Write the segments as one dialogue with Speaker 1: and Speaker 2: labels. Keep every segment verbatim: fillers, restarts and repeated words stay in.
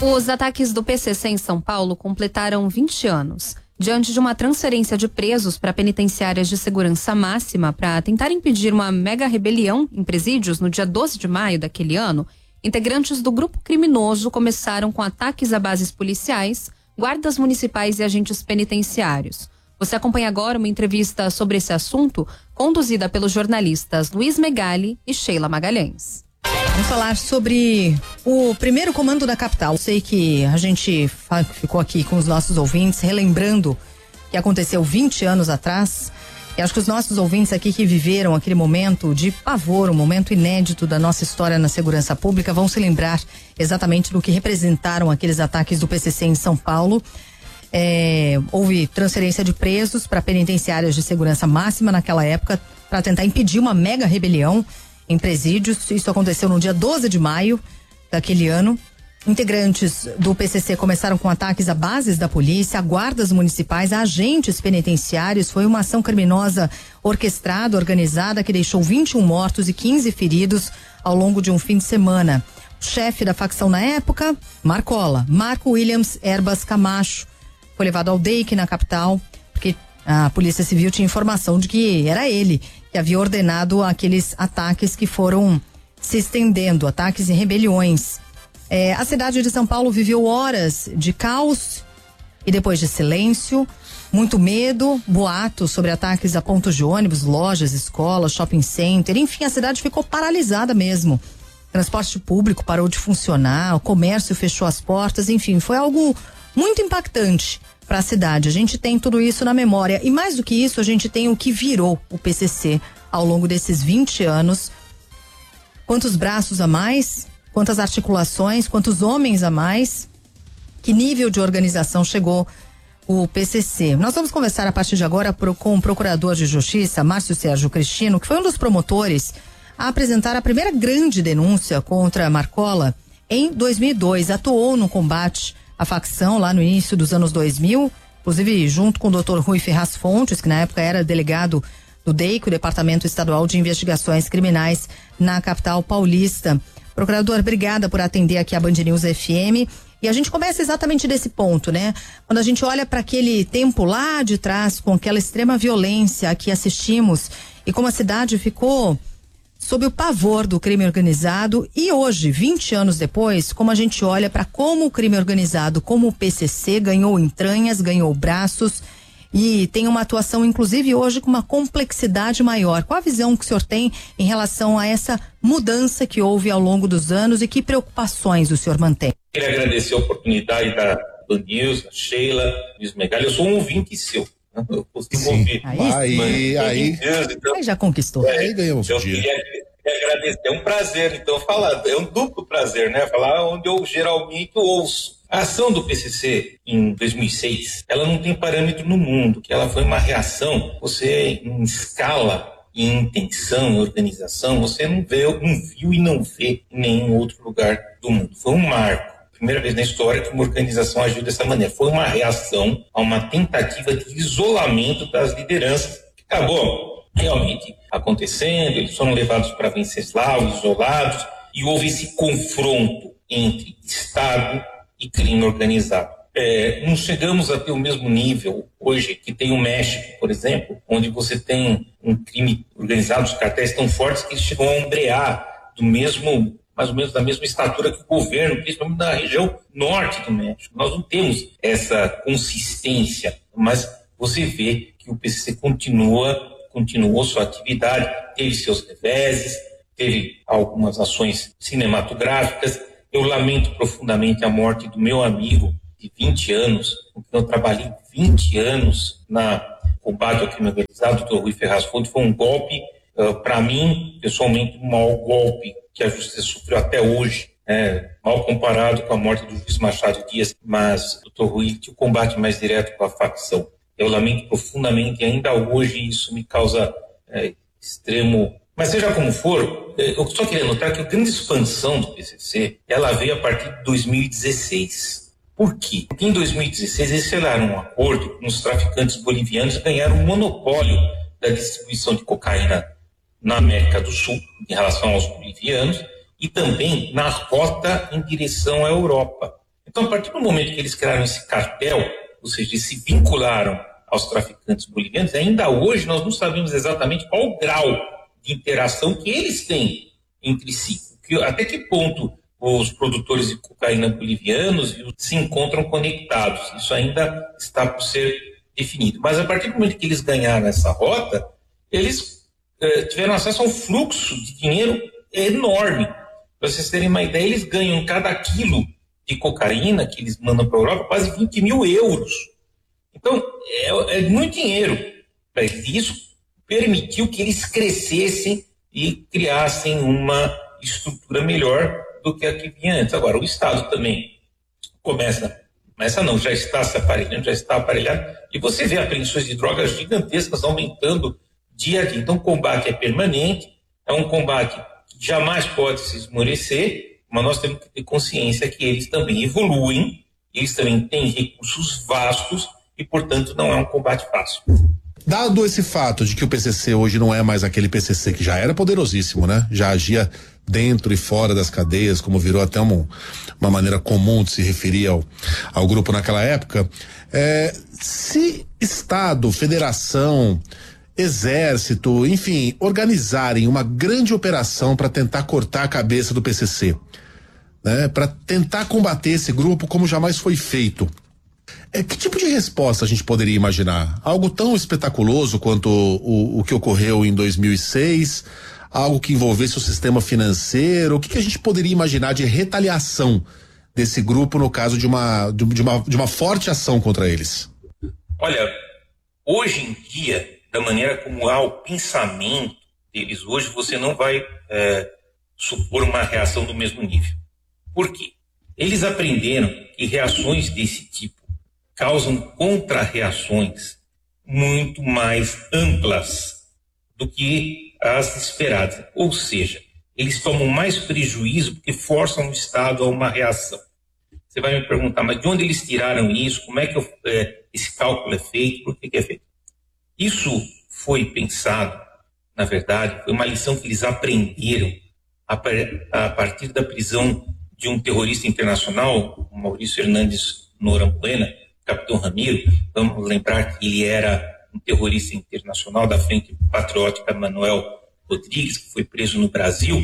Speaker 1: Os ataques do P C C em São Paulo completaram vinte anos. Diante de uma transferência de presos para penitenciárias de segurança máxima para tentar impedir uma mega rebelião em presídios no dia doze de maio daquele ano, integrantes do grupo criminoso começaram com ataques a bases policiais, guardas municipais e agentes penitenciários. Você acompanha agora uma entrevista sobre esse assunto, conduzida pelos jornalistas Luiz Megali e Sheila Magalhães.
Speaker 2: Vamos falar sobre o primeiro comando da capital. Sei que a gente ficou aqui com os nossos ouvintes relembrando o que aconteceu vinte anos atrás. E acho que os nossos ouvintes aqui que viveram aquele momento de pavor, um momento inédito da nossa história na segurança pública, vão se lembrar exatamente do que representaram aqueles ataques do P C C em São Paulo. É, houve transferência de presos para penitenciárias de segurança máxima naquela época para tentar impedir uma mega rebelião em presídios. Isso aconteceu no dia doze de maio daquele ano. Integrantes do P C C começaram com ataques a bases da polícia, a guardas municipais, a agentes penitenciários. Foi uma ação criminosa orquestrada, organizada, que deixou vinte e um mortos e quinze feridos ao longo de um fim de semana. O chefe da facção na época, Marcola, Marco Williams Erbas Camacho, foi levado ao D E I C na capital, porque a Polícia Civil tinha informação de que era ele que havia ordenado aqueles ataques que foram se estendendo, ataques e rebeliões. É, a cidade de São Paulo viveu horas de caos e depois de silêncio, muito medo, boatos sobre ataques a pontos de ônibus, lojas, escolas, shopping center, enfim, a cidade ficou paralisada mesmo. Transporte público parou de funcionar, o comércio fechou as portas, enfim, foi algo muito impactante para a cidade. A gente tem tudo isso na memória e mais do que isso, a gente tem o que virou o P C C ao longo desses vinte anos. Quantos braços a mais, quantas articulações, quantos homens a mais, que nível de organização chegou o P C C. Nós vamos conversar a partir de agora pro, com o procurador de justiça, Márcio Sérgio Cristino, que foi um dos promotores a apresentar a primeira grande denúncia contra Marcola em dois mil e dois, atuou no combate a facção lá no início dos anos dois mil, inclusive junto com o doutor Rui Ferraz Fontes, que na época era delegado do D E I C, o Departamento Estadual de Investigações Criminais na capital paulista. Procurador, obrigada por atender aqui a Band News F M. E a gente começa exatamente desse ponto, né? Quando a gente olha para aquele tempo lá de trás, com aquela extrema violência que assistimos e como a cidade ficou sob o pavor do crime organizado, e hoje, vinte anos depois, como a gente olha para como o crime organizado, como o P C C ganhou entranhas, ganhou braços e tem uma atuação, inclusive hoje, com uma complexidade maior. Qual a visão que o senhor tem em relação a essa mudança que houve ao longo dos anos e que preocupações o senhor mantém?
Speaker 3: Queria agradecer a oportunidade da Band News, da Sheila, Luiz Megali. Eu sou um ouvinte seu. Eu costumo ouvir.
Speaker 2: Aí,
Speaker 4: aí, aí,
Speaker 3: Deus, então,
Speaker 2: aí já conquistou.
Speaker 4: É, aí ganhamos
Speaker 3: eu
Speaker 4: o dia.
Speaker 3: queria, queria agradecer. É um prazer, então, falar. É um duplo prazer, né? Falar onde eu geralmente ouço. A ação do P C C em dois mil e seis, ela não tem parâmetro no mundo, que ela foi uma reação. Você, em escala, em intenção, em organização, você não, vê, não viu e não vê em nenhum outro lugar do mundo. Foi um marco. Primeira vez na história que uma organização agiu dessa maneira. Foi uma reação a uma tentativa de isolamento das lideranças, que acabou realmente acontecendo. Eles foram levados para Venceslau, isolados, e houve esse confronto entre Estado e crime organizado. É, não chegamos a ter o mesmo nível hoje que tem o México, por exemplo, onde você tem um crime organizado, os cartéis tão fortes que chegam a ombrear do mesmo, mais ou menos da mesma estatura que o governo, principalmente na região norte do México. Nós não temos essa consistência, mas você vê que o P C C continua, continuou sua atividade, teve seus reveses, teve algumas ações cinematográficas. Eu lamento profundamente a morte do meu amigo de vinte anos, com quem eu trabalhei vinte anos na combate ao crime organizado, o doutor Rui Ferraz Fontes. Foi um golpe, uh, para mim, pessoalmente, um maior golpe que a justiça sofreu até hoje, né? Mal comparado com a morte do juiz Machado Dias, mas o doutor Rui tinha o combate mais direto com a facção. Eu lamento profundamente e ainda hoje isso me causa é, extremo... Mas seja como for, eu só queria notar que a grande expansão do P C C, ela veio a partir de dois mil e dezesseis. Por quê? Porque em dois mil e dezesseis eles selaram um acordo com os traficantes bolivianos e ganharam um monopólio da distribuição de cocaína na América do Sul, em relação aos bolivianos, e também na rota em direção à Europa. Então, a partir do momento que eles criaram esse cartel, ou seja, se vincularam aos traficantes bolivianos, ainda hoje nós não sabemos exatamente qual o grau de interação que eles têm entre si. Que, até que ponto os produtores de cocaína bolivianos se encontram conectados. Isso ainda está por ser definido. Mas a partir do momento que eles ganharam essa rota, eles eh, tiveram acesso a um fluxo de dinheiro enorme. Para vocês terem uma ideia, eles ganham cada quilo de cocaína que eles mandam para a Europa quase vinte mil euros. Então, é, é muito dinheiro. Isso permitiu que eles crescessem e criassem uma estrutura melhor do que a que vinha antes. Agora, o Estado também começa, começa não, já está se aparelhando, já está aparelhado, e você vê apreensões de drogas gigantescas aumentando dia a dia. Então, o combate é permanente, é um combate que jamais pode se esmorecer, mas nós temos que ter consciência que eles também evoluem, eles também têm recursos vastos e, portanto, não é um combate fácil.
Speaker 4: Dado esse fato de que o P C C hoje não é mais aquele P C C que já era poderosíssimo, né? Já agia dentro e fora das cadeias, como virou até uma, uma maneira comum de se referir ao, ao grupo naquela época, é, se Estado, Federação, Exército, enfim, organizarem uma grande operação para tentar cortar a cabeça do P C C, né? Para tentar combater esse grupo como jamais foi feito, É, que tipo de resposta a gente poderia imaginar? Algo tão espetaculoso quanto o, o, o que ocorreu em dois mil e seis? Algo que envolvesse o sistema financeiro? O que, que a gente poderia imaginar de retaliação desse grupo no caso de uma, de, de uma, de uma forte ação contra eles?
Speaker 3: Olha, hoje em dia, da maneira como há o pensamento deles hoje, você não vai é, supor uma reação do mesmo nível. Por quê? Eles aprenderam que reações desse tipo causam contra-reações muito mais amplas do que as esperadas. Ou seja, eles tomam mais prejuízo porque forçam o Estado a uma reação. Você vai me perguntar, mas de onde eles tiraram isso? Como é que eu, é, esse cálculo é feito? Por que, que é feito? Isso foi pensado, na verdade, foi uma lição que eles aprenderam a, a partir da prisão de um terrorista internacional, o Maurício Hernandes Norambuena, Capitão Ramiro. Vamos lembrar que ele era um terrorista internacional da Frente Patriótica Manuel Rodrigues, que foi preso no Brasil,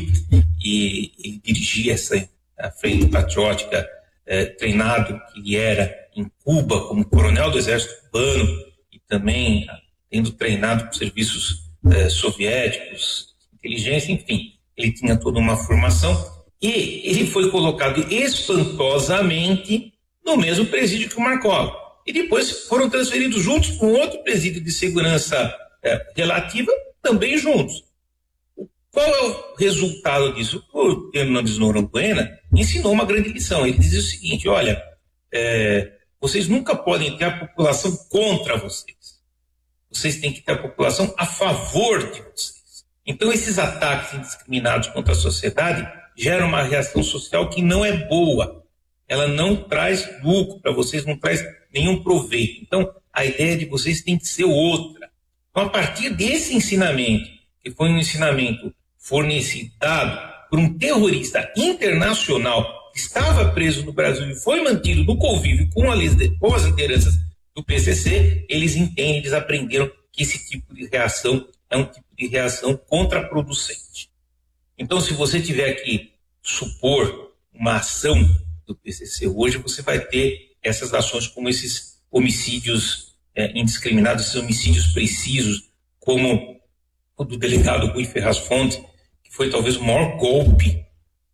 Speaker 3: e ele dirigia essa a Frente Patriótica eh, treinado que ele era em Cuba como coronel do exército cubano e também tendo treinado por serviços eh, soviéticos, inteligência, enfim, ele tinha toda uma formação e ele foi colocado espantosamente no mesmo presídio que o Marcolo. E depois foram transferidos juntos para um outro presídio de segurança eh, relativa, também juntos. Qual é o resultado disso? O Hernandes Norambuena ensinou uma grande lição. Ele dizia o seguinte, olha, é, vocês nunca podem ter a população contra vocês. Vocês têm que ter a população a favor de vocês. Então, esses ataques indiscriminados contra a sociedade geram uma reação social que não é boa. Ela não traz lucro para vocês, não traz nenhum proveito. Então, a ideia de vocês tem que ser outra. Então, a partir desse ensinamento, que foi um ensinamento fornecido por um terrorista internacional que estava preso no Brasil e foi mantido no convívio com, a, com as lideranças do P C C, eles entendem, eles aprenderam que esse tipo de reação é um tipo de reação contraproducente. Então, se você tiver que supor uma ação do P C C hoje, você vai ter essas ações como esses homicídios é, indiscriminados, esses homicídios precisos, como o do delegado Rui Ferraz Fonte, que foi talvez o maior golpe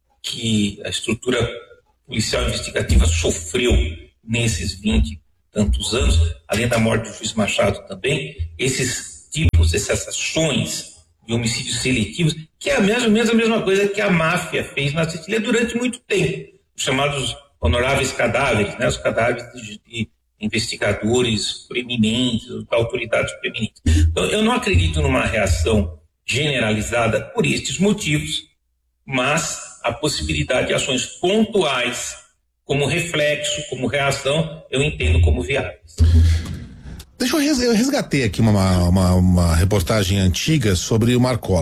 Speaker 3: que a estrutura policial investigativa sofreu nesses vinte e tantos anos, além da morte do juiz Machado também, esses tipos, essas ações de homicídios seletivos, que é a mesma, mesma, a mesma coisa que a máfia fez na Sicília durante muito tempo, os chamados honoráveis cadáveres, né, os cadáveres de, de investigadores preeminentes, autoridades preeminentes. Então, eu não acredito numa reação generalizada por estes motivos, mas a possibilidade de ações pontuais, como reflexo, como reação, eu entendo como viáveis.
Speaker 4: Deixa eu, res, eu resgatei aqui uma, uma, uma reportagem antiga sobre o Marcolo.